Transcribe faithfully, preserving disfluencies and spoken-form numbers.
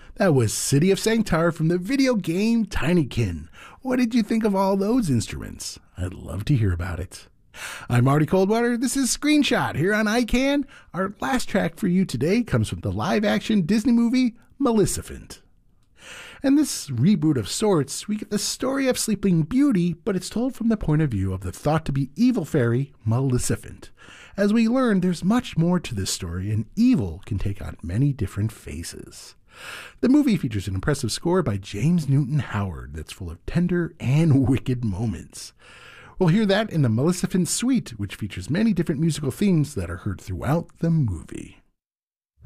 That was City of Sanctar from the video game Tinykin. What did you think of all those instruments? I'd love to hear about it. I'm Marty Coldwater. This is Screenshot here on I CAN. Our last track for you today comes from the live-action Disney movie Maleficent. In this reboot of sorts, we get the story of Sleeping Beauty, but it's told from the point of view of the thought-to-be evil fairy, Maleficent. As we learn, there's much more to this story, and evil can take on many different faces. The movie features an impressive score by James Newton Howard that's full of tender and wicked moments. We'll hear that in the Maleficent Suite, which features many different musical themes that are heard throughout the movie.